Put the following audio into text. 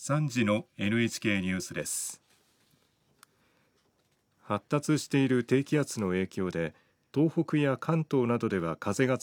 3時の NHK ニュースです。発達している低気圧の影響で東北や関東などでは風が